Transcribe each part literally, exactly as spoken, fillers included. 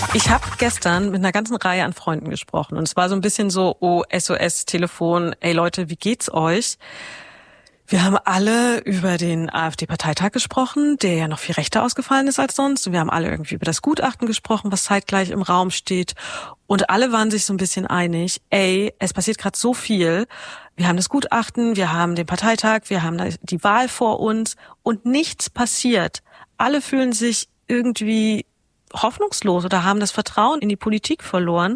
Ich habe gestern mit einer ganzen Reihe an Freunden gesprochen und es war so ein bisschen so, oh, S O S, Telefon, ey Leute, wie geht's euch? Wir haben alle über den AfD-Parteitag gesprochen, der ja noch viel rechter ausgefallen ist als sonst. Und wir haben alle irgendwie über das Gutachten gesprochen, was zeitgleich im Raum steht. Und alle waren sich so ein bisschen einig, ey, es passiert gerade so viel. Wir haben das Gutachten, wir haben den Parteitag, wir haben die Wahl vor uns und nichts passiert. Alle fühlen sich irgendwie hoffnungslos oder haben das Vertrauen in die Politik verloren.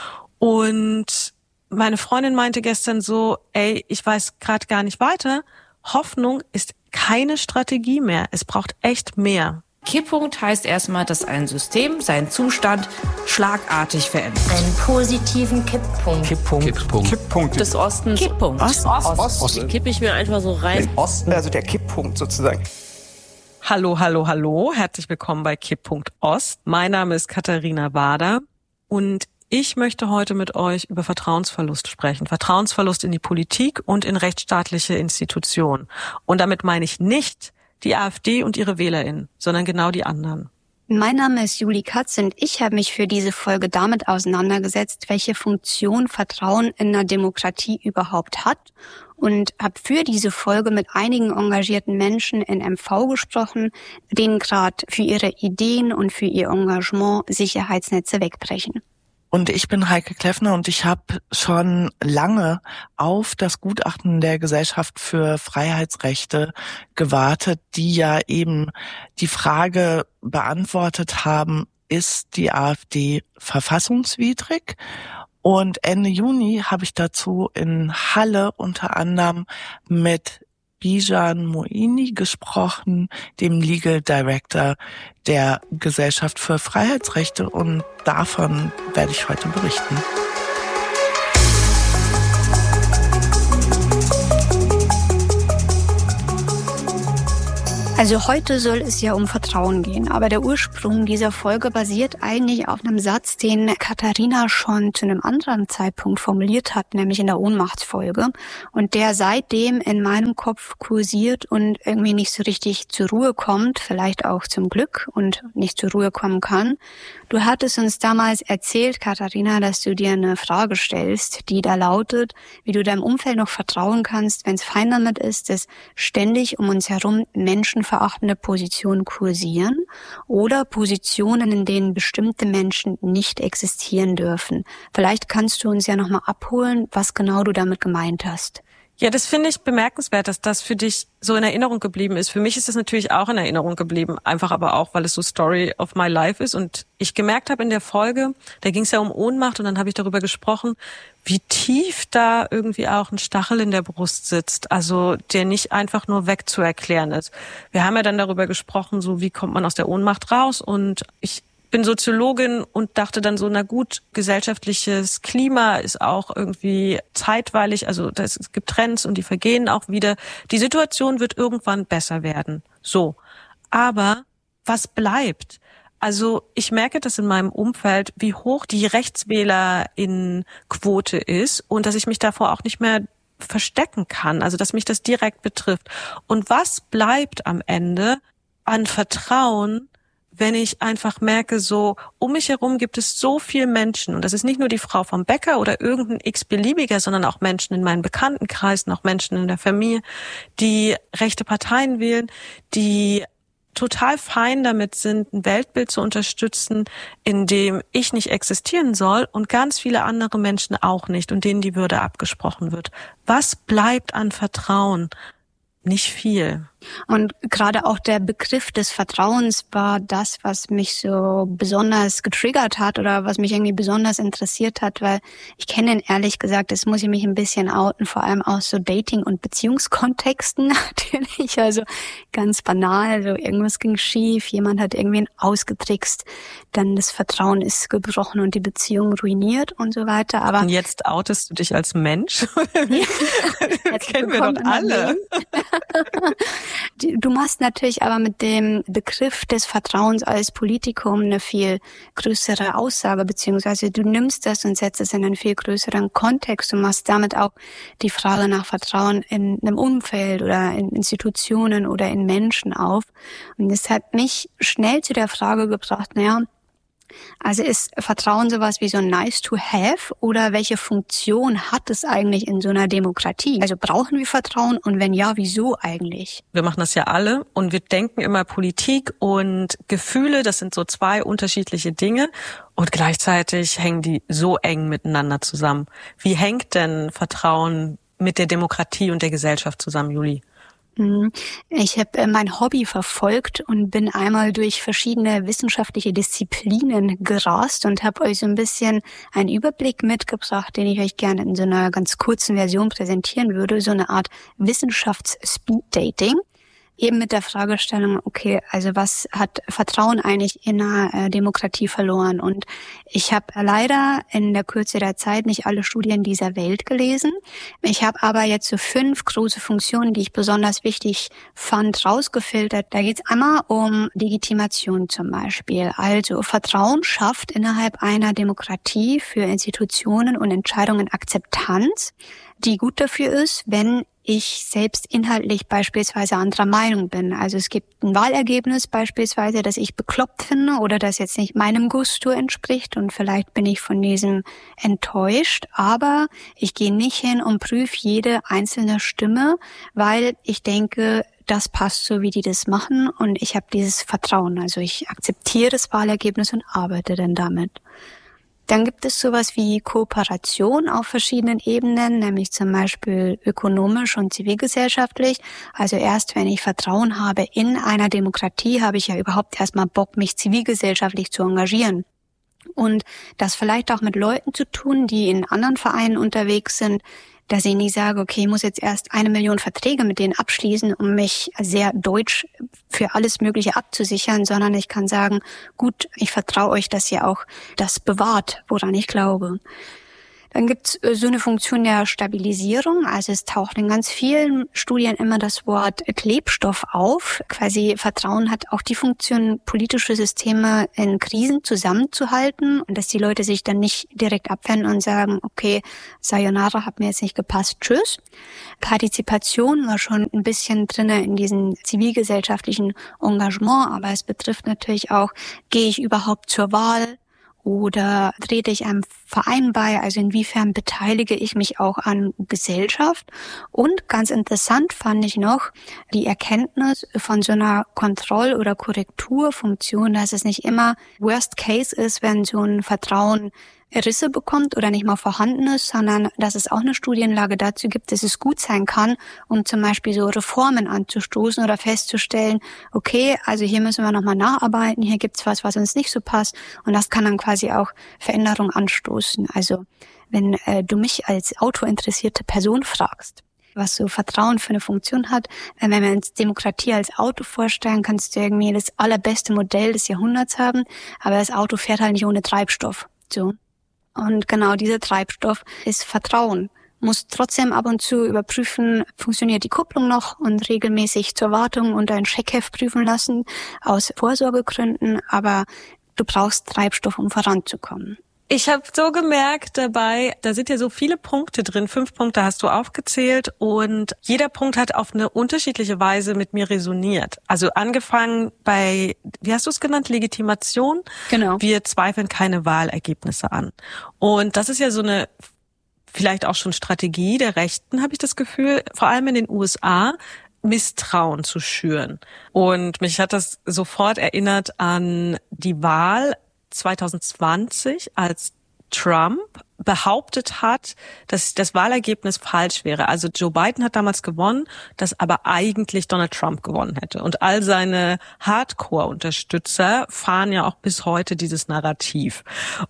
Und meine Freundin meinte gestern so, ey, ich weiß gerade gar nicht weiter. Hoffnung ist keine Strategie mehr. Es braucht echt mehr. Kipppunkt heißt erstmal, dass ein System seinen Zustand schlagartig verändert. Einen positiven Kipppunkt. Kipppunkt. Kipppunkt. Kipppunkt Des Ostens. Kipppunkt. Ost. Ost. Ost. Ost. Die kippe ich mir einfach so rein. Den Osten, also der Kipppunkt sozusagen. Hallo, hallo, hallo. Herzlich willkommen bei Kipppunkt Ost. Mein Name ist Katharina Wader und ich möchte heute mit euch über Vertrauensverlust sprechen. Vertrauensverlust in die Politik und in rechtsstaatliche Institutionen. Und damit meine ich nicht die AfD und ihre WählerInnen, sondern genau die anderen. Mein Name ist Julie Katz und ich habe mich für diese Folge damit auseinandergesetzt, welche Funktion Vertrauen in einer Demokratie überhaupt hat und habe für diese Folge mit einigen engagierten Menschen in M V gesprochen, denen gerade für ihre Ideen und für ihr Engagement Sicherheitsnetze wegbrechen. Und ich bin Heike Kleffner und ich habe schon lange auf das Gutachten der Gesellschaft für Freiheitsrechte gewartet, die ja eben die Frage beantwortet haben, ist die AfD verfassungswidrig? Und Ende Juni habe ich dazu in Halle unter anderem mit Bijan Moini gesprochen, dem Legal Director der Gesellschaft für Freiheitsrechte, und davon werde ich heute berichten. Also heute soll es ja um Vertrauen gehen, aber der Ursprung dieser Folge basiert eigentlich auf einem Satz, den Katharina schon zu einem anderen Zeitpunkt formuliert hat, nämlich in der Ohnmachtsfolge, und der seitdem in meinem Kopf kursiert und irgendwie nicht so richtig zur Ruhe kommt, vielleicht auch zum Glück, und nicht zur Ruhe kommen kann. Du hattest uns damals erzählt, Katharina, dass du dir eine Frage stellst, die da lautet, wie du deinem Umfeld noch vertrauen kannst, wenn es fein damit ist, dass ständig um uns herum Menschen verachtende Positionen kursieren oder Positionen, in denen bestimmte Menschen nicht existieren dürfen. Vielleicht kannst du uns ja nochmal abholen, was genau du damit gemeint hast. Ja, das finde ich bemerkenswert, dass das für dich so in Erinnerung geblieben ist. Für mich ist es natürlich auch in Erinnerung geblieben, einfach aber auch, weil es so Story of my life ist. Und ich gemerkt habe in der Folge, da ging es ja um Ohnmacht und dann habe ich darüber gesprochen, wie tief da irgendwie auch ein Stachel in der Brust sitzt, also der nicht einfach nur wegzuerklären ist. Wir haben ja dann darüber gesprochen, so wie kommt man aus der Ohnmacht raus, und ich bin Soziologin und dachte dann so, na gut, gesellschaftliches Klima ist auch irgendwie zeitweilig, also das, es gibt Trends und die vergehen auch wieder. Die Situation wird irgendwann besser werden. So. Aber was bleibt? Also ich merke das in meinem Umfeld, wie hoch die Rechtswählerinnenquote ist und dass ich mich davor auch nicht mehr verstecken kann, also dass mich das direkt betrifft. Und was bleibt am Ende an Vertrauen, wenn ich einfach merke, so um mich herum gibt es so viele Menschen, und das ist nicht nur die Frau vom Bäcker oder irgendein x-beliebiger, sondern auch Menschen in meinen Bekanntenkreisen, auch Menschen in der Familie, die rechte Parteien wählen, die total fein damit sind, ein Weltbild zu unterstützen, in dem ich nicht existieren soll und ganz viele andere Menschen auch nicht und denen die Würde abgesprochen wird. Was bleibt an Vertrauen? Nicht viel. Und gerade auch der Begriff des Vertrauens war das, was mich so besonders getriggert hat oder was mich irgendwie besonders interessiert hat, weil ich kenne ihn ehrlich gesagt, das muss ich mich ein bisschen outen, vor allem aus so Dating- und Beziehungskontexten natürlich, also ganz banal, so irgendwas ging schief, jemand hat irgendwen ausgetrickst, dann das Vertrauen ist gebrochen und die Beziehung ruiniert und so weiter. Aber und jetzt outest du dich als Mensch? Ja, jetzt kennen wir doch alle. Du machst natürlich aber mit dem Begriff des Vertrauens als Politikum eine viel größere Aussage, beziehungsweise du nimmst das und setzt es in einen viel größeren Kontext und machst damit auch die Frage nach Vertrauen in einem Umfeld oder in Institutionen oder in Menschen auf. Und das hat mich schnell zu der Frage gebracht, naja, Also ist Vertrauen sowas wie so ein nice to have oder welche Funktion hat es eigentlich in so einer Demokratie? Also brauchen wir Vertrauen und wenn ja, wieso eigentlich? Wir machen das ja alle und wir denken immer Politik und Gefühle, das sind so zwei unterschiedliche Dinge und gleichzeitig hängen die so eng miteinander zusammen. Wie hängt denn Vertrauen mit der Demokratie und der Gesellschaft zusammen, Julie? Ich habe mein Hobby verfolgt und bin einmal durch verschiedene wissenschaftliche Disziplinen gerast und habe euch so ein bisschen einen Überblick mitgebracht, den ich euch gerne in so einer ganz kurzen Version präsentieren würde, so eine Art Wissenschafts-Speed-Dating. Eben mit der Fragestellung, okay, also was hat Vertrauen eigentlich in einer äh, Demokratie verloren? Und ich habe leider in der Kürze der Zeit nicht alle Studien dieser Welt gelesen. Ich habe aber jetzt so fünf große Funktionen, die ich besonders wichtig fand, rausgefiltert. Da geht es einmal um Legitimation zum Beispiel. Also Vertrauen schafft innerhalb einer Demokratie für Institutionen und Entscheidungen Akzeptanz, die gut dafür ist, wenn ich selbst inhaltlich beispielsweise anderer Meinung bin. Also es gibt ein Wahlergebnis beispielsweise, das ich bekloppt finde oder das jetzt nicht meinem Gusto entspricht und vielleicht bin ich von diesem enttäuscht, aber ich gehe nicht hin und prüfe jede einzelne Stimme, weil ich denke, das passt so, wie die das machen und ich habe dieses Vertrauen. Also ich akzeptiere das Wahlergebnis und arbeite dann damit. Dann gibt es sowas wie Kooperation auf verschiedenen Ebenen, nämlich zum Beispiel ökonomisch und zivilgesellschaftlich. Also erst wenn ich Vertrauen habe in einer Demokratie, habe ich ja überhaupt erstmal Bock, mich zivilgesellschaftlich zu engagieren. Und das vielleicht auch mit Leuten zu tun, die in anderen Vereinen unterwegs sind, dass ich nicht sage, okay, ich muss jetzt erst eine Million Verträge mit denen abschließen, um mich sehr deutsch für alles Mögliche abzusichern, sondern ich kann sagen, gut, ich vertraue euch, dass ihr auch das bewahrt, woran ich glaube. Dann gibt's so eine Funktion der Stabilisierung. Also es taucht in ganz vielen Studien immer das Wort Klebstoff auf. Quasi Vertrauen hat auch die Funktion, politische Systeme in Krisen zusammenzuhalten und dass die Leute sich dann nicht direkt abwenden und sagen, okay, Sayonara, hat mir jetzt nicht gepasst, tschüss. Partizipation war schon ein bisschen drinne in diesem zivilgesellschaftlichen Engagement, aber es betrifft natürlich auch, gehe ich überhaupt zur Wahl? Oder trete ich einem Verein bei? Also inwiefern beteilige ich mich auch an Gesellschaft? Und ganz interessant fand ich noch die Erkenntnis von so einer Kontroll- oder Korrekturfunktion, dass es nicht immer Worst Case ist, wenn so ein Vertrauen Risse bekommt oder nicht mal vorhanden ist, sondern dass es auch eine Studienlage dazu gibt, dass es gut sein kann, um zum Beispiel so Reformen anzustoßen oder festzustellen, okay, also hier müssen wir nochmal nacharbeiten, hier gibt's was, was uns nicht so passt und das kann dann quasi auch Veränderung anstoßen. Also wenn äh, du mich als autointeressierte Person fragst, was so Vertrauen für eine Funktion hat. Wenn wir uns Demokratie als Auto vorstellen, kannst du irgendwie das allerbeste Modell des Jahrhunderts haben, aber das Auto fährt halt nicht ohne Treibstoff. So. Und genau dieser Treibstoff ist Vertrauen. Muss trotzdem ab und zu überprüfen, funktioniert die Kupplung noch und regelmäßig zur Wartung und ein Scheckheft prüfen lassen aus Vorsorgegründen, aber du brauchst Treibstoff, um voranzukommen. Ich habe so gemerkt dabei, da sind ja so viele Punkte drin. Fünf Punkte hast du aufgezählt und jeder Punkt hat auf eine unterschiedliche Weise mit mir resoniert. Also angefangen bei, wie hast du es genannt, Legitimation? Genau. Wir zweifeln keine Wahlergebnisse an. Und das ist ja so eine vielleicht auch schon Strategie der Rechten, habe ich das Gefühl, vor allem in den U S A, Misstrauen zu schüren. Und mich hat das sofort erinnert an die Wahl zwanzig zwanzig, als Trump behauptet hat, dass das Wahlergebnis falsch wäre. Also Joe Biden hat damals gewonnen, dass aber eigentlich Donald Trump gewonnen hätte. Und all seine Hardcore-Unterstützer fahren ja auch bis heute dieses Narrativ.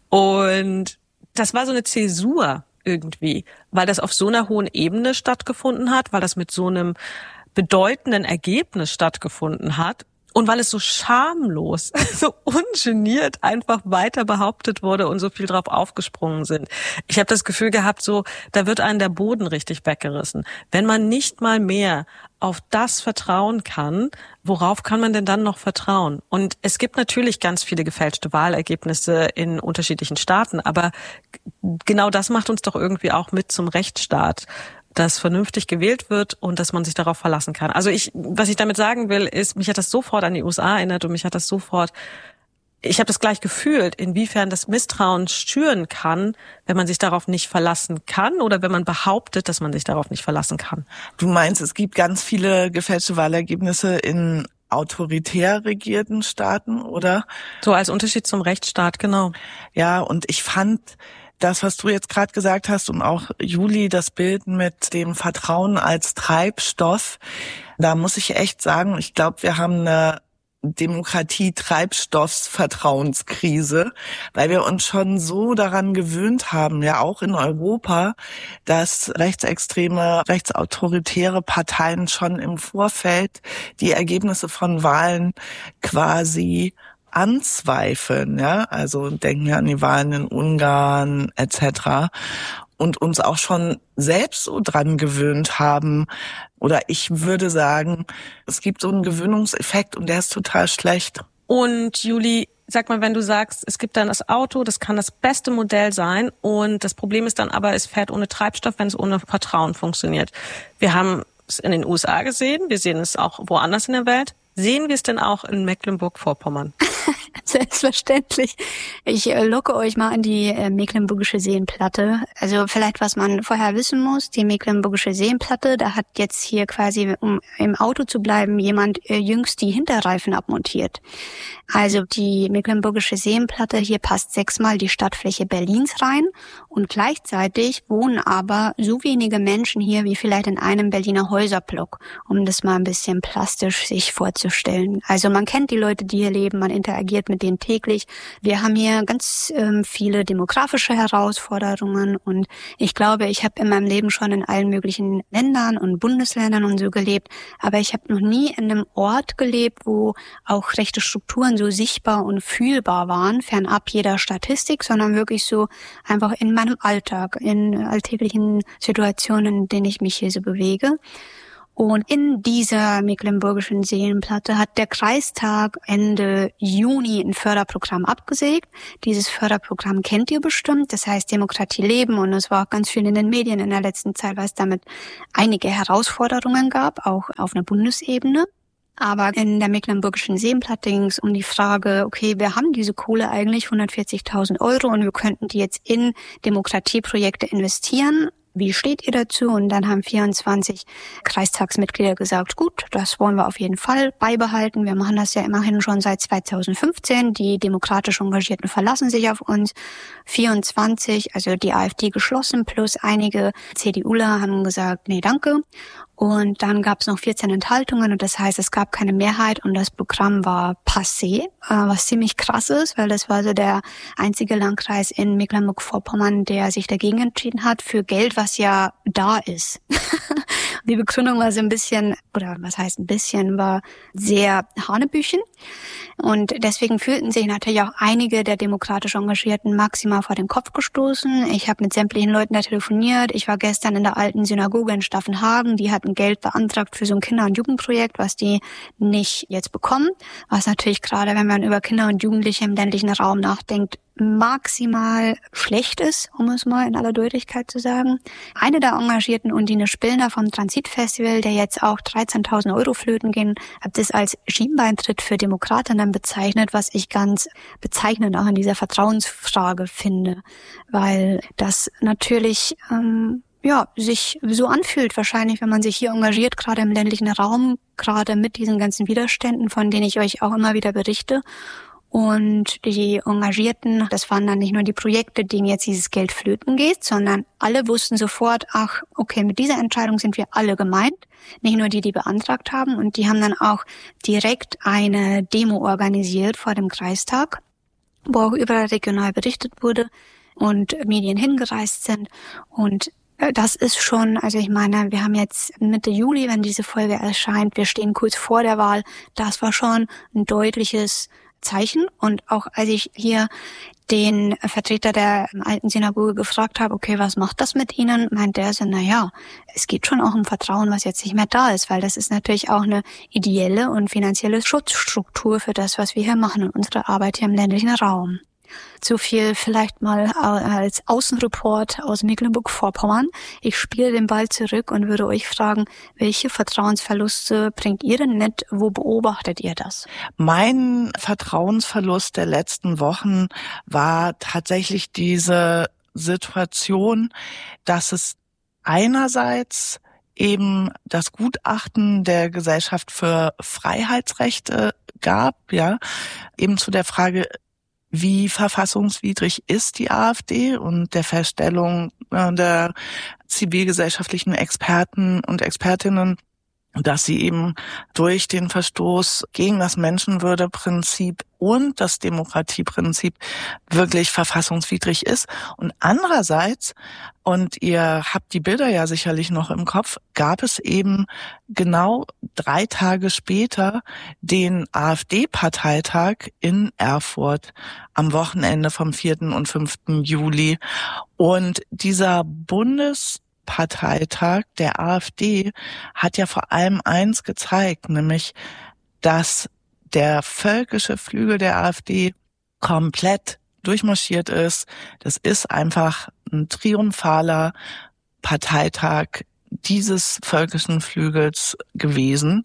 Und das war so eine Zäsur irgendwie, weil das auf so einer hohen Ebene stattgefunden hat, weil das mit so einem bedeutenden Ergebnis stattgefunden hat. Und weil es so schamlos, so ungeniert einfach weiter behauptet wurde und so viel drauf aufgesprungen sind. Ich habe das Gefühl gehabt, so da wird einem der Boden richtig weggerissen. Wenn man nicht mal mehr auf das vertrauen kann, worauf kann man denn dann noch vertrauen? Und es gibt natürlich ganz viele gefälschte Wahlergebnisse in unterschiedlichen Staaten, aber genau das macht uns doch irgendwie auch mit zum Rechtsstaat, dass vernünftig gewählt wird und dass man sich darauf verlassen kann. Also ich, was ich damit sagen will, ist, mich hat das sofort an die U S A erinnert und mich hat das sofort ich habe das gleich gefühlt, inwiefern das Misstrauen schüren kann, wenn man sich darauf nicht verlassen kann oder wenn man behauptet, dass man sich darauf nicht verlassen kann. Du meinst, es gibt ganz viele gefälschte Wahlergebnisse in autoritär regierten Staaten, oder? So als Unterschied zum Rechtsstaat, genau. Ja, und ich fand das, was du jetzt gerade gesagt hast und auch Juli, das Bild mit dem Vertrauen als Treibstoff, da muss ich echt sagen, ich glaube, wir haben eine Demokratie-Treibstoffsvertrauenskrise, weil wir uns schon so daran gewöhnt haben, ja auch in Europa, dass rechtsextreme, rechtsautoritäre Parteien schon im Vorfeld die Ergebnisse von Wahlen quasi anzweifeln, ja, also denken wir an die Wahlen in Ungarn et cetera und uns auch schon selbst so dran gewöhnt haben. Oder ich würde sagen, es gibt so einen Gewöhnungseffekt und der ist total schlecht. Und Juli, sag mal, wenn du sagst, es gibt dann das Auto, das kann das beste Modell sein und das Problem ist dann aber, es fährt ohne Treibstoff, wenn es ohne Vertrauen funktioniert. Wir haben es in den U S A gesehen, wir sehen es auch woanders in der Welt. Sehen wir es denn auch in Mecklenburg-Vorpommern? Selbstverständlich. Ich äh, locke euch mal an die äh, Mecklenburgische Seenplatte. Also vielleicht, was man vorher wissen muss, die Mecklenburgische Seenplatte, da hat jetzt hier quasi, um im Auto zu bleiben, jemand äh, jüngst die Hinterreifen abmontiert. Also die Mecklenburgische Seenplatte, hier passt sechsmal die Stadtfläche Berlins rein und gleichzeitig wohnen aber so wenige Menschen hier wie vielleicht in einem Berliner Häuserblock, um das mal ein bisschen plastisch sich vorzustellen. Also man kennt die Leute, die hier leben, man interagiert mit denen täglich. Wir haben hier ganz ähm, viele demografische Herausforderungen und ich glaube, ich habe in meinem Leben schon in allen möglichen Ländern und Bundesländern und so gelebt, aber ich habe noch nie in einem Ort gelebt, wo auch rechte Strukturen so sichtbar und fühlbar waren, fernab jeder Statistik, sondern wirklich so einfach in meinem Alltag, in alltäglichen Situationen, in denen ich mich hier so bewege. Und in dieser Mecklenburgischen Seenplatte hat der Kreistag Ende Juni ein Förderprogramm abgesägt. Dieses Förderprogramm kennt ihr bestimmt, das heißt Demokratie leben, und es war auch ganz viel in den Medien in der letzten Zeit, weil es damit einige Herausforderungen gab, auch auf einer Bundesebene. Aber in der Mecklenburgischen Seenplatte ging es um die Frage, okay, wir haben diese Kohle eigentlich, hundertvierzigtausend Euro, und wir könnten die jetzt in Demokratieprojekte investieren. Wie steht ihr dazu? Und dann haben vierundzwanzig Kreistagsmitglieder gesagt, gut, das wollen wir auf jeden Fall beibehalten. Wir machen das ja immerhin schon seit zweitausendfünfzehn. Die demokratisch Engagierten verlassen sich auf uns. vierundzwanzig, also die AfD geschlossen, plus einige CDUler haben gesagt, nee, danke. Und dann gab es noch vierzehn Enthaltungen und das heißt, es gab keine Mehrheit und das Programm war passé, was ziemlich krass ist, weil das war so der einzige Landkreis in Mecklenburg-Vorpommern, der sich dagegen entschieden hat für Geld, was ja da ist. Die Begründung war so ein bisschen, oder was heißt ein bisschen, war sehr hanebüchen. Und deswegen fühlten sich natürlich auch einige der demokratisch Engagierten maximal vor den Kopf gestoßen. Ich habe mit sämtlichen Leuten da telefoniert. Ich war gestern in der alten Synagoge in Staffenhagen. Die hatten Geld beantragt für so ein Kinder- und Jugendprojekt, was die nicht jetzt bekommen. Was natürlich gerade, wenn man über Kinder und Jugendliche im ländlichen Raum nachdenkt, maximal schlecht ist, um es mal in aller Deutlichkeit zu sagen. Eine der Engagierten, Undine Spillner vom Transitfestival, der jetzt auch dreizehntausend Euro flöten ging, hat das als Schienbeintritt für Demokratinnen bezeichnet, was ich ganz bezeichnend auch in dieser Vertrauensfrage finde, weil das natürlich ähm, ja sich so anfühlt wahrscheinlich, wenn man sich hier engagiert, gerade im ländlichen Raum, gerade mit diesen ganzen Widerständen, von denen ich euch auch immer wieder berichte. Und die Engagierten, das waren dann nicht nur die Projekte, denen jetzt dieses Geld flöten geht, sondern alle wussten sofort, ach, okay, mit dieser Entscheidung sind wir alle gemeint. Nicht nur die, die beantragt haben. Und die haben dann auch direkt eine Demo organisiert vor dem Kreistag, wo auch überall regional berichtet wurde und Medien hingereist sind. Und das ist schon, also ich meine, wir haben jetzt Mitte Juli, wenn diese Folge erscheint, wir stehen kurz vor der Wahl. Das war schon ein deutliches Zeichen. Und auch als ich hier den Vertreter der alten Synagoge gefragt habe, okay, was macht das mit Ihnen, meint der so, na ja, es geht schon auch um Vertrauen, was jetzt nicht mehr da ist, weil das ist natürlich auch eine ideelle und finanzielle Schutzstruktur für das, was wir hier machen und unsere Arbeit hier im ländlichen Raum. So viel vielleicht mal als Außenreport aus Mecklenburg-Vorpommern. Ich spiele den Ball zurück und würde euch fragen, welche Vertrauensverluste bringt ihr denn mit? Wo beobachtet ihr das? Mein Vertrauensverlust der letzten Wochen war tatsächlich diese Situation, dass es einerseits eben das Gutachten der Gesellschaft für Freiheitsrechte gab, ja, eben zu der Frage, wie verfassungswidrig ist die AfD, und der Feststellung äh, der zivilgesellschaftlichen Experten und Expertinnen, dass sie eben durch den Verstoß gegen das Menschenwürdeprinzip und das Demokratieprinzip wirklich verfassungswidrig ist. Und andererseits, und ihr habt die Bilder ja sicherlich noch im Kopf, gab es eben genau drei Tage später den AfD-Parteitag in Erfurt am Wochenende vom vierten und fünften Juli. Und dieser Bundes Parteitag der AfD hat ja vor allem eins gezeigt, nämlich, dass der völkische Flügel der AfD komplett durchmarschiert ist. Das ist einfach ein triumphaler Parteitag dieses völkischen Flügels gewesen.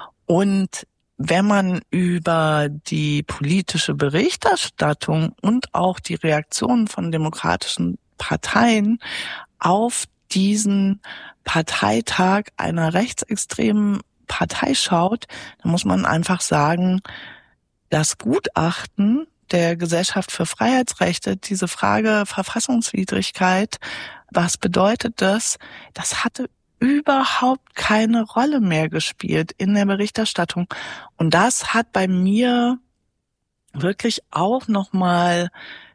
Und wenn man über die politische Berichterstattung und auch die Reaktionen von demokratischen Parteien auf diesen Parteitag einer rechtsextremen Partei schaut, dann muss man einfach sagen, das Gutachten der Gesellschaft für Freiheitsrechte, diese Frage Verfassungswidrigkeit, was bedeutet das? Das hatte überhaupt keine Rolle mehr gespielt in der Berichterstattung. Und das hat bei mir wirklich auch nochmal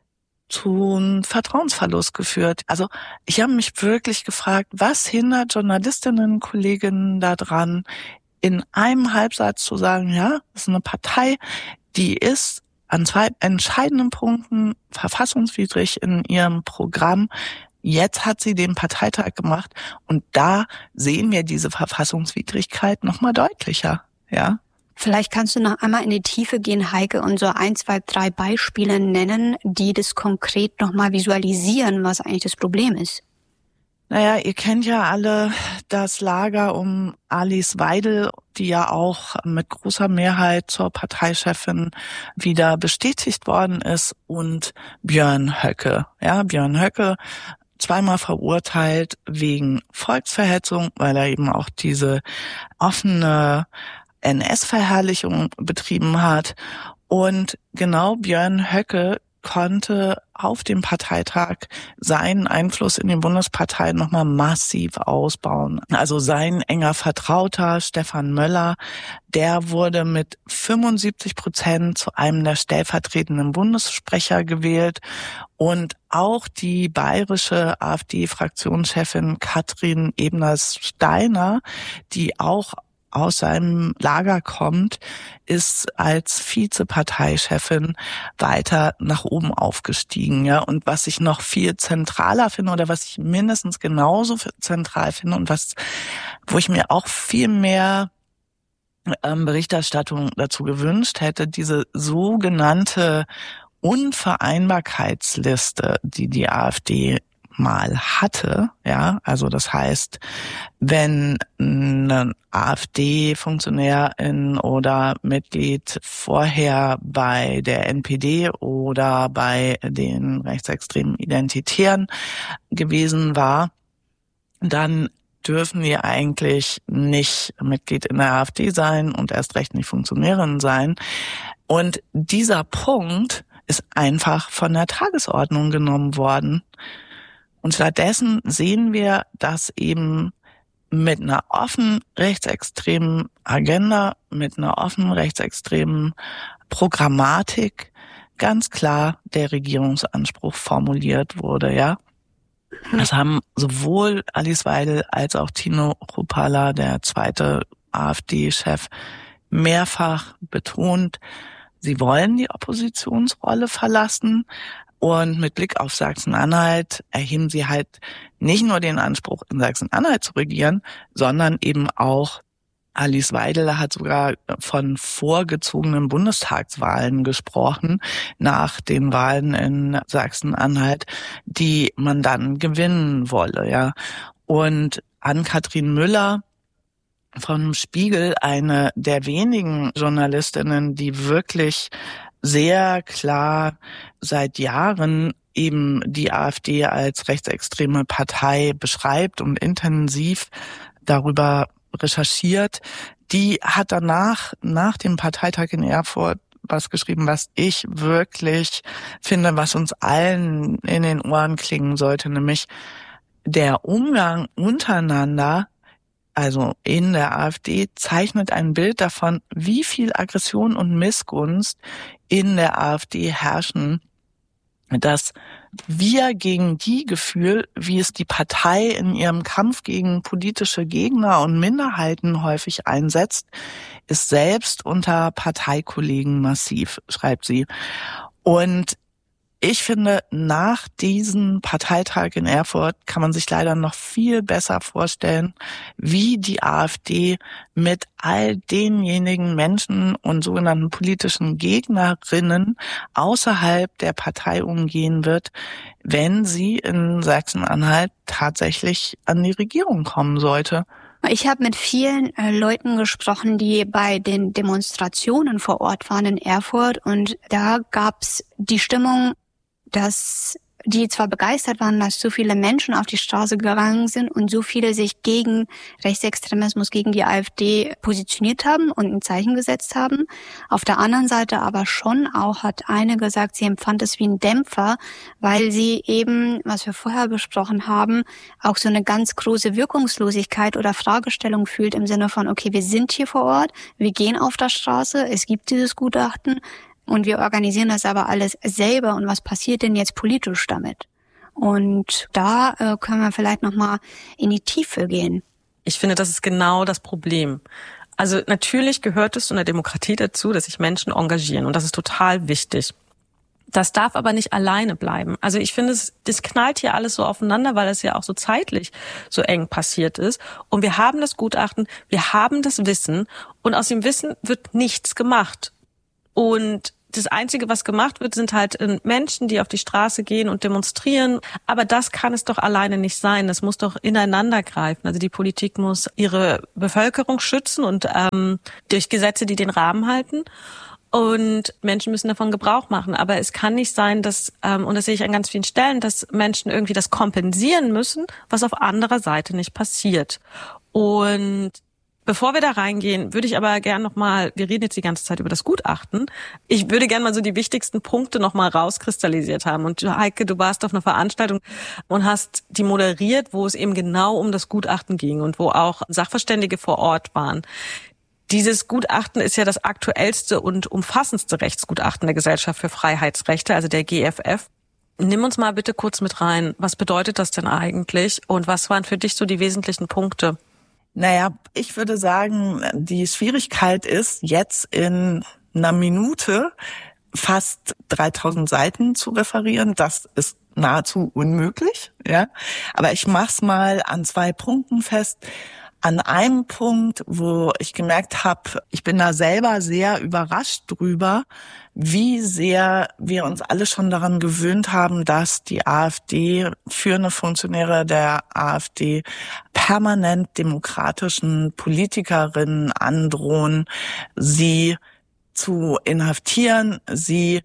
zu einem Vertrauensverlust geführt. Also ich habe mich wirklich gefragt, was hindert Journalistinnen, Kolleginnen daran, in einem Halbsatz zu sagen, ja, das ist eine Partei, die ist an zwei entscheidenden Punkten verfassungswidrig in ihrem Programm. Jetzt hat sie den Parteitag gemacht und da sehen wir diese Verfassungswidrigkeit nochmal deutlicher, ja. Vielleicht kannst du noch einmal in die Tiefe gehen, Heike, und so ein, zwei, drei Beispiele nennen, die das konkret nochmal visualisieren, was eigentlich das Problem ist. Naja, ihr kennt ja alle das Lager um Alice Weidel, die ja auch mit großer Mehrheit zur Parteichefin wieder bestätigt worden ist, und Björn Höcke. Ja, Björn Höcke, zweimal verurteilt wegen Volksverhetzung, weil er eben auch diese offene N S-Verherrlichung betrieben hat. Und genau Björn Höcke konnte auf dem Parteitag seinen Einfluss in den Bundesparteien nochmal massiv ausbauen. Also sein enger Vertrauter Stefan Möller, der wurde mit fünfundsiebzig Prozent zu einem der stellvertretenden Bundessprecher gewählt. Und auch die bayerische AfD-Fraktionschefin Katrin Ebner-Steiner, die auch aus seinem Lager kommt, ist als Vizeparteichefin weiter nach oben aufgestiegen, ja. Und was ich noch viel zentraler finde oder was ich mindestens genauso zentral finde und was, wo ich mir auch viel mehr ähm, Berichterstattung dazu gewünscht hätte, diese sogenannte Unvereinbarkeitsliste, die die AfD mal hatte, ja, also das heißt, wenn ein AfD-Funktionärin oder Mitglied vorher bei der N P D oder bei den rechtsextremen Identitären gewesen war, dann dürfen die eigentlich nicht Mitglied in der AfD sein und erst recht nicht Funktionärin sein. Und dieser Punkt ist einfach von der Tagesordnung genommen worden. Und stattdessen sehen wir, dass eben mit einer offen rechtsextremen Agenda, mit einer offen rechtsextremen Programmatik ganz klar der Regierungsanspruch formuliert wurde, ja. Das haben sowohl Alice Weidel als auch Tino Kruppalla, der zweite AfD-Chef, mehrfach betont. Sie wollen die Oppositionsrolle verlassen. Und mit Blick auf Sachsen-Anhalt erheben sie halt nicht nur den Anspruch, in Sachsen-Anhalt zu regieren, sondern eben auch Alice Weidel hat sogar von vorgezogenen Bundestagswahlen gesprochen, nach den Wahlen in Sachsen-Anhalt, die man dann gewinnen wolle, ja. Und Ann-Kathrin Müller vom Spiegel, eine der wenigen Journalistinnen, die wirklich sehr klar seit Jahren eben die AfD als rechtsextreme Partei beschreibt und intensiv darüber recherchiert, die hat danach, nach dem Parteitag in Erfurt, was geschrieben, was ich wirklich finde, was uns allen in den Ohren klingen sollte, nämlich der Umgang untereinander, also in der AfD, zeichnet ein Bild davon, wie viel Aggression und Missgunst in der AfD herrschen, dass wir gegen die Gefühl, wie es die Partei in ihrem Kampf gegen politische Gegner und Minderheiten häufig einsetzt, ist selbst unter Parteikollegen massiv, schreibt sie. Und ich finde, nach diesem Parteitag in Erfurt kann man sich leider noch viel besser vorstellen, wie die AfD mit all denjenigen Menschen und sogenannten politischen Gegnerinnen außerhalb der Partei umgehen wird, wenn sie in Sachsen-Anhalt tatsächlich an die Regierung kommen sollte. Ich habe mit vielen äh, Leuten gesprochen, die bei den Demonstrationen vor Ort waren in Erfurt, und da gab's die Stimmung, dass die zwar begeistert waren, dass so viele Menschen auf die Straße gegangen sind und so viele sich gegen Rechtsextremismus, gegen die AfD positioniert haben und ein Zeichen gesetzt haben. Auf der anderen Seite aber schon auch hat eine gesagt, sie empfand es wie ein Dämpfer, weil sie eben, was wir vorher besprochen haben, auch so eine ganz große Wirkungslosigkeit oder Fragestellung fühlt im Sinne von, okay, wir sind hier vor Ort, wir gehen auf der Straße, es gibt dieses Gutachten, und wir organisieren das aber alles selber. Und was passiert denn jetzt politisch damit? Und da äh, können wir vielleicht nochmal in die Tiefe gehen. Ich finde, das ist genau das Problem. Also natürlich gehört es zu einer Demokratie dazu, dass sich Menschen engagieren. Und das ist total wichtig. Das darf aber nicht alleine bleiben. Also ich finde, es, das knallt hier alles so aufeinander, weil es ja auch so zeitlich so eng passiert ist. Und wir haben das Gutachten, wir haben das Wissen. Und aus dem Wissen wird nichts gemacht. Und das Einzige, was gemacht wird, sind halt Menschen, die auf die Straße gehen und demonstrieren. Aber das kann es doch alleine nicht sein. Das muss doch ineinander greifen. Also die Politik muss ihre Bevölkerung schützen und ähm, durch Gesetze, die den Rahmen halten. Und Menschen müssen davon Gebrauch machen. Aber es kann nicht sein, dass, ähm, und das sehe ich an ganz vielen Stellen, dass Menschen irgendwie das kompensieren müssen, was auf anderer Seite nicht passiert. Und bevor wir da reingehen, würde ich aber gern nochmal, wir reden jetzt die ganze Zeit über das Gutachten, ich würde gern mal so die wichtigsten Punkte nochmal rauskristallisiert haben. Und Heike, du warst auf einer Veranstaltung und hast die moderiert, wo es eben genau um das Gutachten ging und wo auch Sachverständige vor Ort waren. Dieses Gutachten ist ja das aktuellste und umfassendste Rechtsgutachten der Gesellschaft für Freiheitsrechte, also der G F F. Nimm uns mal bitte kurz mit rein. Was bedeutet das denn eigentlich und was waren für dich so die wesentlichen Punkte? Naja, ich würde sagen, die Schwierigkeit ist, jetzt in einer Minute fast dreitausend Seiten zu referieren. Das ist nahezu unmöglich, ja. Aber ich mach's mal an zwei Punkten fest. An einem Punkt, wo ich gemerkt habe, ich bin da selber sehr überrascht drüber, wie sehr wir uns alle schon daran gewöhnt haben, dass die AfD, führende Funktionäre der AfD permanent demokratischen Politikerinnen androhen, sie zu inhaftieren, sie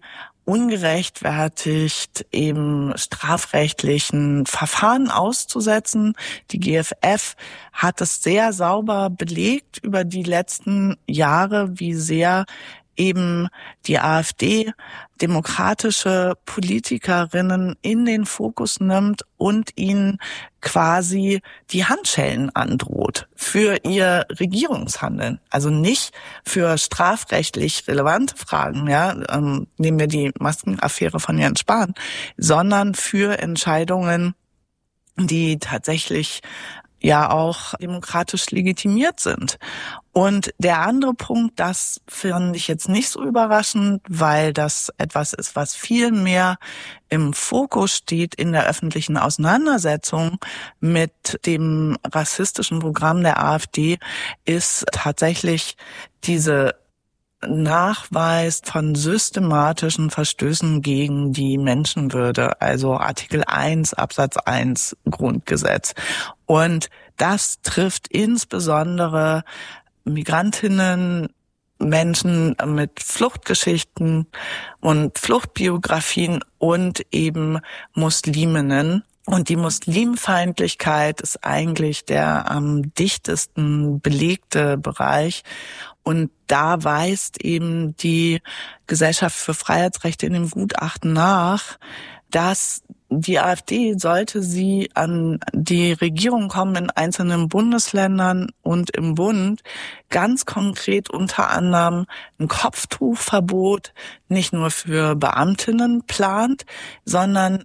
ungerechtfertigt eben strafrechtlichen Verfahren auszusetzen. Die G F F hat es sehr sauber belegt über die letzten Jahre, wie sehr eben die AfD demokratische Politikerinnen in den Fokus nimmt und ihnen quasi die Handschellen androht für ihr Regierungshandeln. Also nicht für strafrechtlich relevante Fragen, ja, ähm, nehmen wir die Maskenaffäre von Jens Spahn, sondern für Entscheidungen, die tatsächlich ja auch demokratisch legitimiert sind. Und der andere Punkt, das finde ich jetzt nicht so überraschend, weil das etwas ist, was viel mehr im Fokus steht in der öffentlichen Auseinandersetzung mit dem rassistischen Programm der AfD, ist tatsächlich diese Nachweis von systematischen Verstößen gegen die Menschenwürde, also Artikel eins Absatz eins Grundgesetz. Und das trifft insbesondere Migrantinnen, Menschen mit Fluchtgeschichten und Fluchtbiografien und eben Musliminnen. Und die Muslimfeindlichkeit ist eigentlich der am dichtesten belegte Bereich. Und da weist eben die Gesellschaft für Freiheitsrechte in dem Gutachten nach, dass die AfD, sollte sie an die Regierung kommen in einzelnen Bundesländern und im Bund, ganz konkret unter anderem ein Kopftuchverbot nicht nur für Beamtinnen plant, sondern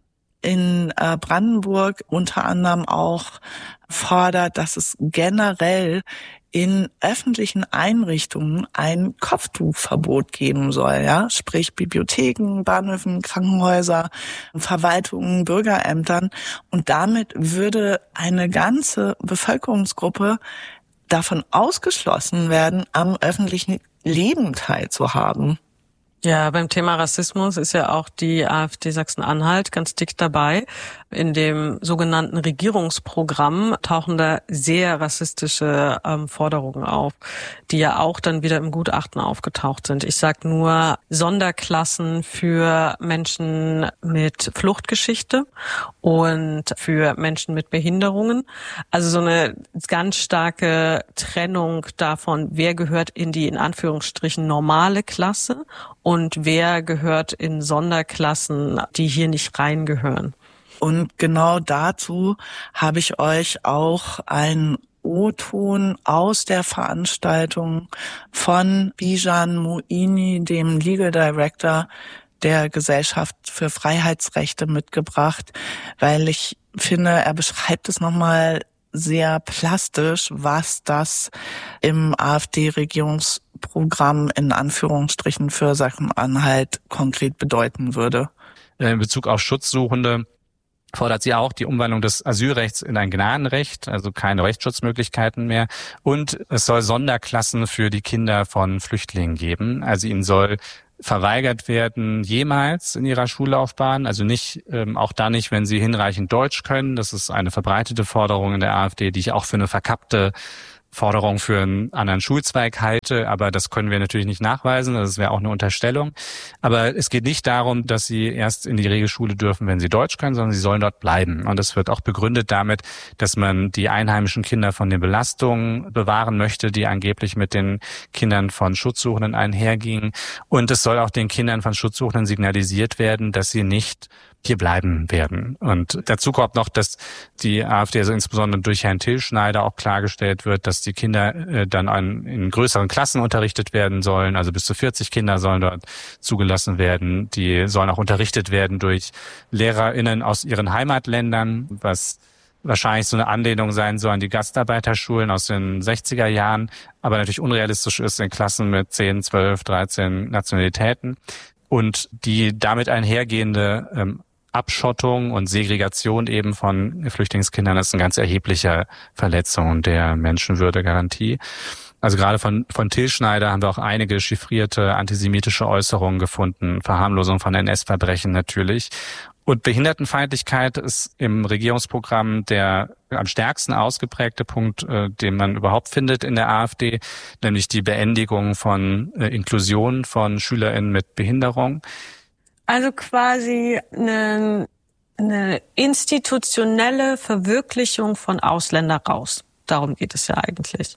in Brandenburg unter anderem auch fordert, dass es generell in öffentlichen Einrichtungen ein Kopftuchverbot geben soll, ja, sprich Bibliotheken, Bahnhöfen, Krankenhäuser, Verwaltungen, Bürgerämtern. Und damit würde eine ganze Bevölkerungsgruppe davon ausgeschlossen werden, am öffentlichen Leben teilzuhaben. Ja, beim Thema Rassismus ist ja auch die AfD Sachsen-Anhalt ganz dick dabei. In dem sogenannten Regierungsprogramm tauchen da sehr rassistische ähm, Forderungen auf, die ja auch dann wieder im Gutachten aufgetaucht sind. Ich sag nur Sonderklassen für Menschen mit Fluchtgeschichte und für Menschen mit Behinderungen. Also so eine ganz starke Trennung davon, wer gehört in die in Anführungsstrichen normale Klasse und wer gehört in Sonderklassen, die hier nicht reingehören. Und genau dazu habe ich euch auch einen O-Ton aus der Veranstaltung von Bijan Moini, dem Legal Director der Gesellschaft für Freiheitsrechte, mitgebracht, weil ich finde, er beschreibt es nochmal sehr plastisch, was das im AfD-Regierungsprogramm in Anführungsstrichen für Sachsen-Anhalt konkret bedeuten würde. In Bezug auf Schutzsuchende fordert sie auch die Umwandlung des Asylrechts in ein Gnadenrecht, also keine Rechtsschutzmöglichkeiten mehr. Und es soll Sonderklassen für die Kinder von Flüchtlingen geben. Also ihnen soll verweigert werden jemals in ihrer Schullaufbahn, also nicht, ähm, auch da nicht, wenn sie hinreichend Deutsch können. Das ist eine verbreitete Forderung in der AfD, die ich auch für eine verkappte Forderung für einen anderen Schulzweig halte, aber das können wir natürlich nicht nachweisen, das wäre auch eine Unterstellung. Aber es geht nicht darum, dass sie erst in die Regelschule dürfen, wenn sie Deutsch können, sondern sie sollen dort bleiben. Und das wird auch begründet damit, dass man die einheimischen Kinder von den Belastungen bewahren möchte, die angeblich mit den Kindern von Schutzsuchenden einhergingen. Und es soll auch den Kindern von Schutzsuchenden signalisiert werden, dass sie nicht hier bleiben werden. Und dazu kommt noch, dass die AfD, also insbesondere durch Herrn Till Schneider, auch klargestellt wird, dass die Kinder äh, dann an, in größeren Klassen unterrichtet werden sollen. Also bis zu vierzig Kinder sollen dort zugelassen werden. Die sollen auch unterrichtet werden durch LehrerInnen aus ihren Heimatländern, was wahrscheinlich so eine Anlehnung sein soll an die Gastarbeiterschulen aus den sechziger Jahren, aber natürlich unrealistisch ist in Klassen mit zehn, zwölf, dreizehn Nationalitäten. Und die damit einhergehende ähm, Abschottung und Segregation eben von Flüchtlingskindern ist eine ganz erhebliche Verletzung der Menschenwürdegarantie. Also gerade von von Till Schneider haben wir auch einige chiffrierte antisemitische Äußerungen gefunden, Verharmlosung von N S-Verbrechen natürlich. Und Behindertenfeindlichkeit ist im Regierungsprogramm der am stärksten ausgeprägte Punkt, äh, den man überhaupt findet in der AfD, nämlich die Beendigung von äh, Inklusion von SchülerInnen mit Behinderung. Also quasi eine, eine institutionelle Verwirklichung von Ausländer raus. Darum geht es ja eigentlich.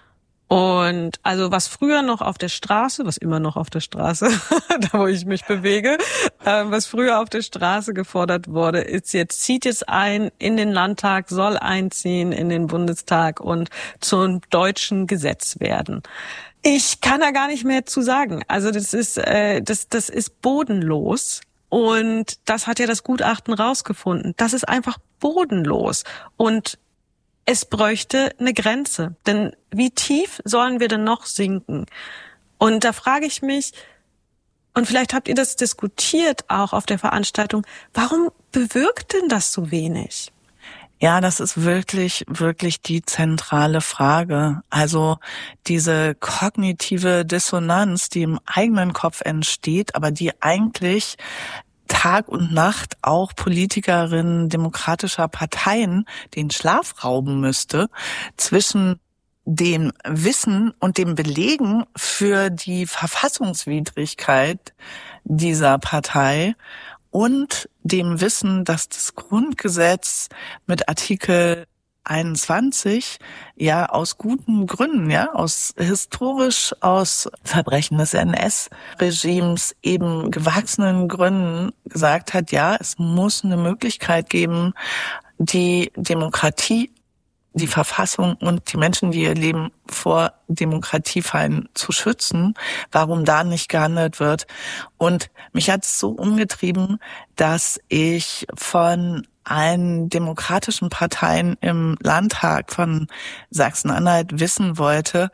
Und also was früher noch auf der Straße, was immer noch auf der Straße, da wo ich mich bewege, äh, was früher auf der Straße gefordert wurde, ist jetzt, zieht jetzt ein in den Landtag, soll einziehen in den Bundestag und zum deutschen Gesetz werden. Ich kann da gar nicht mehr zu sagen. Also das ist, äh, das, das ist bodenlos. Und das hat ja das Gutachten rausgefunden. Das ist einfach bodenlos. Und es bräuchte eine Grenze. Denn wie tief sollen wir denn noch sinken? Und da frage ich mich, und vielleicht habt ihr das diskutiert auch auf der Veranstaltung, warum bewirkt denn das so wenig? Ja, das ist wirklich, wirklich die zentrale Frage. Also diese kognitive Dissonanz, die im eigenen Kopf entsteht, aber die eigentlich Tag und Nacht auch Politikerinnen demokratischer Parteien den Schlaf rauben müsste, zwischen dem Wissen und dem Belegen für die Verfassungswidrigkeit dieser Partei und dem Wissen, dass das Grundgesetz mit Artikel einundzwanzig ja aus guten Gründen, ja, aus historisch aus Verbrechen des N S-Regimes eben gewachsenen Gründen gesagt hat, ja, es muss eine Möglichkeit geben, die Demokratie, die Verfassung und die Menschen, die ihr Leben vor Demokratiefeinden zu schützen, warum da nicht gehandelt wird. Und mich hat es so umgetrieben, dass ich von allen demokratischen Parteien im Landtag von Sachsen-Anhalt wissen wollte,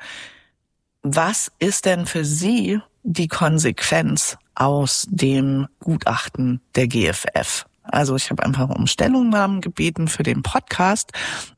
was ist denn für Sie die Konsequenz aus dem Gutachten der G F F? Also ich habe einfach um Stellungnahmen gebeten für den Podcast.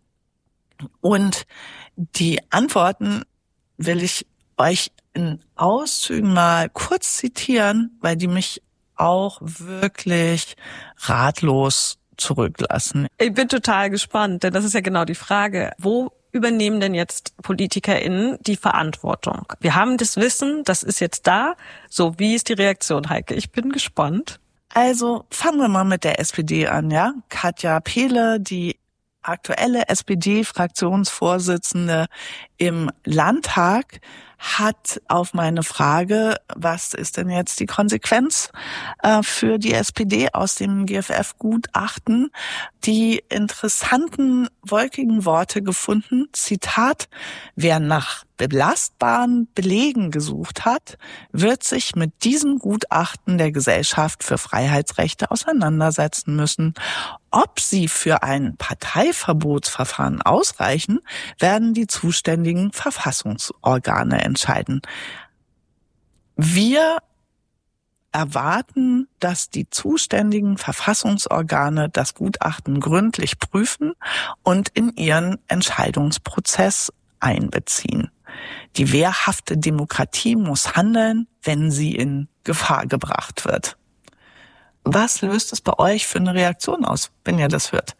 Und die Antworten will ich euch in Auszügen mal kurz zitieren, weil die mich auch wirklich ratlos zurücklassen. Ich bin total gespannt, denn das ist ja genau die Frage. Wo übernehmen denn jetzt PolitikerInnen die Verantwortung? Wir haben das Wissen, das ist jetzt da. So, wie ist die Reaktion, Heike? Ich bin gespannt. Also fangen wir mal mit der S P D an, ja? Katja Pehle, die aktuelle S P D-Fraktionsvorsitzende im Landtag, hat auf meine Frage, was ist denn jetzt die Konsequenz äh, für die S P D aus dem G F F-Gutachten, die interessanten, wolkigen Worte gefunden. Zitat: Wer nach belastbaren Belegen gesucht hat, wird sich mit diesem Gutachten der Gesellschaft für Freiheitsrechte auseinandersetzen müssen. Ob sie für ein Parteiverbotsverfahren ausreichen, werden die zuständigen Verfassungsorgane entscheiden. Wir erwarten, dass die zuständigen Verfassungsorgane das Gutachten gründlich prüfen und in ihren Entscheidungsprozess einbeziehen. Die wehrhafte Demokratie muss handeln, wenn sie in Gefahr gebracht wird. Was löst es bei euch für eine Reaktion aus, wenn ihr das hört?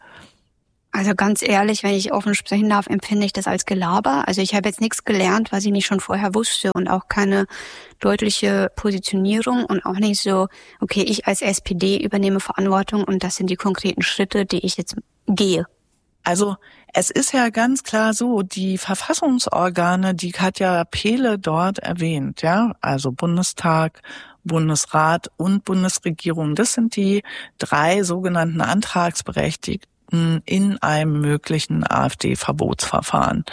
Also ganz ehrlich, wenn ich offen sprechen darf, empfinde ich das als Gelaber. Also ich habe jetzt nichts gelernt, was ich nicht schon vorher wusste und auch keine deutliche Positionierung und auch nicht so, okay, ich als S P D übernehme Verantwortung und das sind die konkreten Schritte, die ich jetzt gehe. Also es ist ja ganz klar so, die Verfassungsorgane, die Katja Pehle dort erwähnt, ja, also Bundestag, Bundesrat und Bundesregierung, das sind die drei sogenannten Antragsberechtigten in einem möglichen AfD-Verbotsverfahren.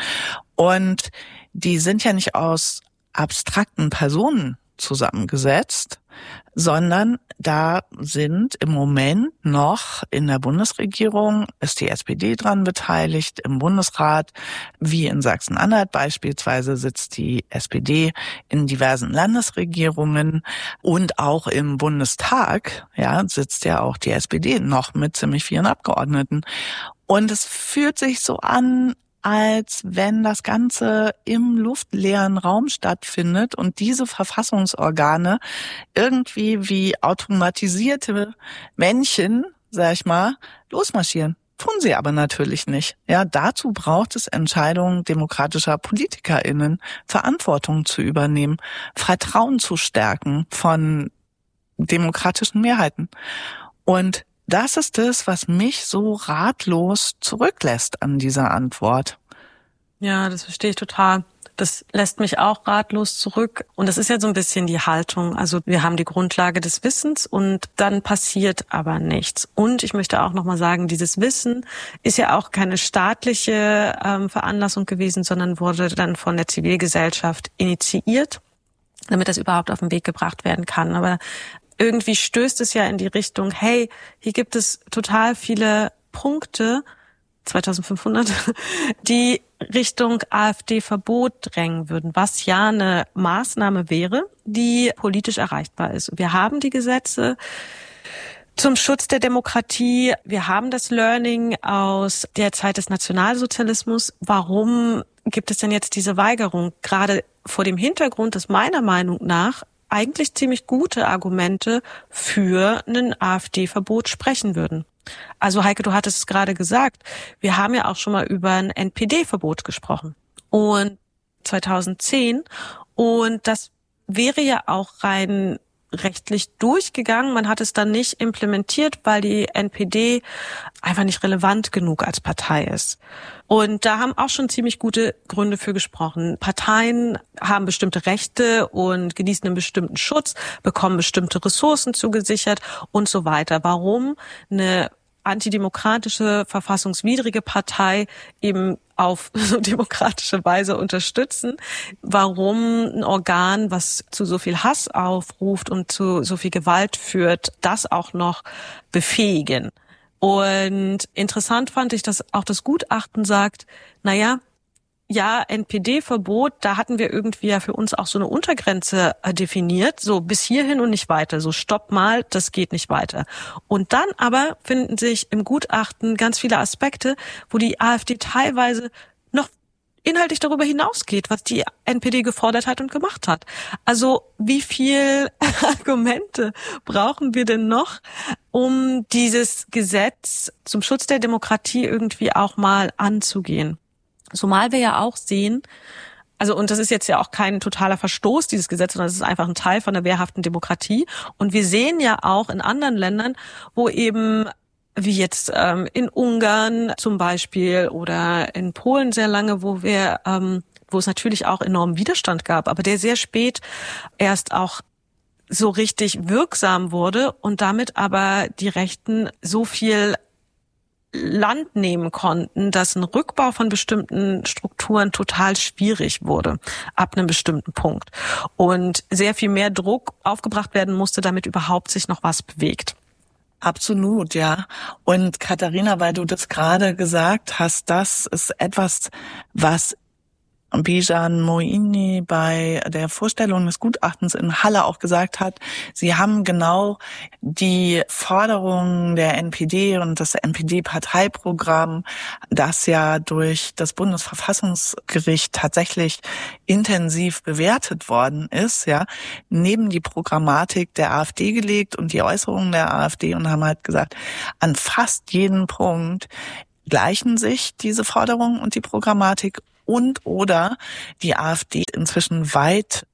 Und die sind ja nicht aus abstrakten Personen zusammengesetzt, sondern da sind im Moment noch in der Bundesregierung, ist die S P D dran beteiligt, im Bundesrat, wie in Sachsen-Anhalt beispielsweise sitzt die S P D in diversen Landesregierungen und auch im Bundestag, ja, sitzt ja auch die S P D noch mit ziemlich vielen Abgeordneten. Und es fühlt sich so an, als wenn das Ganze im luftleeren Raum stattfindet und diese Verfassungsorgane irgendwie wie automatisierte Männchen, sag ich mal, losmarschieren. Tun sie aber natürlich nicht. Ja, dazu braucht es Entscheidungen demokratischer PolitikerInnen, Verantwortung zu übernehmen, Vertrauen zu stärken von demokratischen Mehrheiten. Und das ist es, was mich so ratlos zurücklässt an dieser Antwort. Ja, das verstehe ich total. Das lässt mich auch ratlos zurück. Und das ist ja so ein bisschen die Haltung. Also wir haben die Grundlage des Wissens und dann passiert aber nichts. Und ich möchte auch nochmal sagen, dieses Wissen ist ja auch keine staatliche ähm, Veranlassung gewesen, sondern wurde dann von der Zivilgesellschaft initiiert, damit das überhaupt auf den Weg gebracht werden kann. Aber irgendwie stößt es ja in die Richtung, hey, hier gibt es total viele Punkte, zweitausendfünfhundert, die Richtung AfD-Verbot drängen würden, was ja eine Maßnahme wäre, die politisch erreichbar ist. Wir haben die Gesetze zum Schutz der Demokratie. Wir haben das Learning aus der Zeit des Nationalsozialismus. Warum gibt es denn jetzt diese Weigerung? Gerade vor dem Hintergrund, dass meiner Meinung nach eigentlich ziemlich gute Argumente für ein AfD-Verbot sprechen würden. Also Heike, du hattest es gerade gesagt, wir haben ja auch schon mal über ein N P D-Verbot gesprochen. Und zweitausendzehn. Und das wäre ja auch rein rechtlich durchgegangen. Man hat es dann nicht implementiert, weil die N P D einfach nicht relevant genug als Partei ist. Und da haben auch schon ziemlich gute Gründe für gesprochen. Parteien haben bestimmte Rechte und genießen einen bestimmten Schutz, bekommen bestimmte Ressourcen zugesichert und so weiter. Warum eine antidemokratische, verfassungswidrige Partei eben auf so demokratische Weise unterstützen, warum ein Organ, was zu so viel Hass aufruft und zu so viel Gewalt führt, das auch noch befähigen. Und interessant fand ich, dass auch das Gutachten sagt, naja, ja, N P D-Verbot, da hatten wir irgendwie ja für uns auch so eine Untergrenze definiert, so bis hierhin und nicht weiter, so stopp mal, das geht nicht weiter. Und dann aber finden sich im Gutachten ganz viele Aspekte, wo die AfD teilweise noch inhaltlich darüber hinausgeht, was die N P D gefordert hat und gemacht hat. Also wie viel Argumente brauchen wir denn noch, um dieses Gesetz zum Schutz der Demokratie irgendwie auch mal anzugehen? Zumal wir ja auch sehen, also und das ist jetzt ja auch kein totaler Verstoß, dieses Gesetz, sondern es ist einfach ein Teil von der wehrhaften Demokratie. Und wir sehen ja auch in anderen Ländern, wo eben wie jetzt ähm, in Ungarn zum Beispiel oder in Polen sehr lange, wo wir, ähm, wo es natürlich auch enormen Widerstand gab, aber der sehr spät erst auch so richtig wirksam wurde und damit aber die Rechten so viel Land nehmen konnten, dass ein Rückbau von bestimmten Strukturen total schwierig wurde, ab einem bestimmten Punkt. Und sehr viel mehr Druck aufgebracht werden musste, damit überhaupt sich noch was bewegt. Absolut, ja. Und Katharina, weil du das gerade gesagt hast, das ist etwas, was Bijan Moini bei der Vorstellung des Gutachtens in Halle auch gesagt hat. Sie haben genau die Forderungen der N P D und das N P D-Parteiprogramm, das ja durch das Bundesverfassungsgericht tatsächlich intensiv bewertet worden ist, ja, neben die Programmatik der AfD gelegt und die Äußerungen der AfD und haben halt gesagt, an fast jedem Punkt gleichen sich diese Forderungen und die Programmatik und oder die AfD inzwischen weit